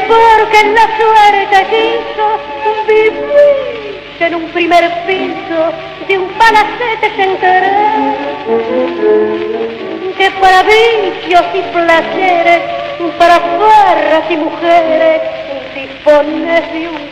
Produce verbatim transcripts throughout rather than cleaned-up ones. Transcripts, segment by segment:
porque la suerte quiso vivir en un primer piso de un palacete central, que para vicios y placeres, para farras y mujeres, dispones de un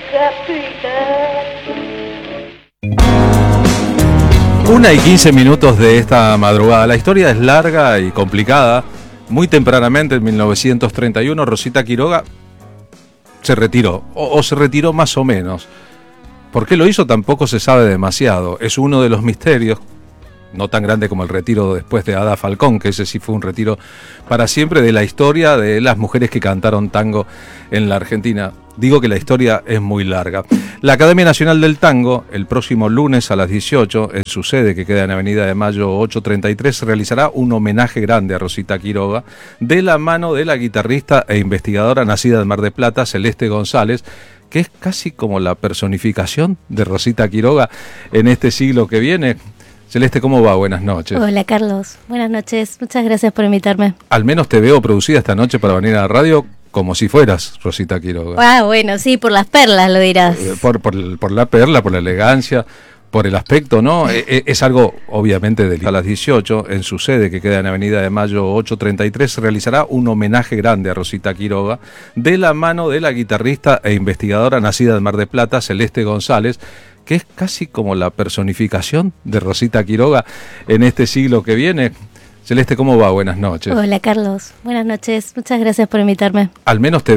capital. Una y quince minutos de esta madrugada. La historia es larga y complicada. Muy tempranamente, en mil novecientos treinta y uno, Rosita Quiroga se retiró, o, o se retiró más o menos. ¿Por qué lo hizo? Tampoco se sabe demasiado. Es uno de los misterios, no tan grande como el retiro después de Ada Falcón, que ese sí fue un retiro para siempre, de la historia de las mujeres que cantaron tango en la Argentina. Digo que la historia es muy larga. La Academia Nacional del Tango, el próximo lunes a las dieciocho, en su sede, que queda en Avenida de Mayo ochocientos treinta y tres, realizará un homenaje grande a Rosita Quiroga, de la mano de la guitarrista e investigadora nacida en Mar del Plata, Celeste González, que es casi como la personificación de Rosita Quiroga en este siglo que viene. Celeste, ¿cómo va? Buenas noches. Hola, Carlos. Buenas noches. Muchas gracias por invitarme. Al menos te veo producida esta noche para venir a la radio como si fueras Rosita Quiroga. Ah, bueno, sí, por las perlas lo dirás. Eh, por, por, por la perla, por la elegancia, por el aspecto, ¿no? Eh, es algo, obviamente, de a las dieciocho, en su sede, que queda en Avenida de Mayo ochocientos treinta y tres, realizará un homenaje grande a Rosita Quiroga, de la mano de la guitarrista e investigadora nacida en Mar del Plata, Celeste González, que es casi como la personificación de Rosita Quiroga en este siglo que viene. Celeste, ¿cómo va? Buenas noches. Hola, Carlos. Buenas noches. Muchas gracias por invitarme. Al menos te